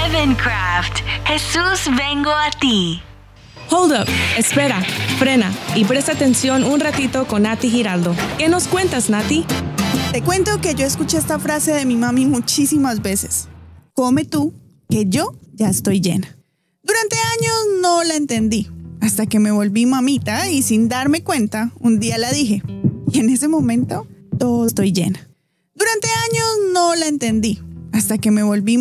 Heavencraft. Jesús, vengo a ti. Hold up, espera, frena y presta atención un ratito con Nati Giraldo. ¿Qué nos cuentas, Nati? Te cuento que yo escuché esta frase de mi mami muchísimas veces. Come tú, que yo ya estoy llena. Durante años no la entendí, hasta que me volví mamita y sin darme cuenta, un día la dije. Y en ese momento, todo estoy llena. Durante años no la entendí, hasta que me volví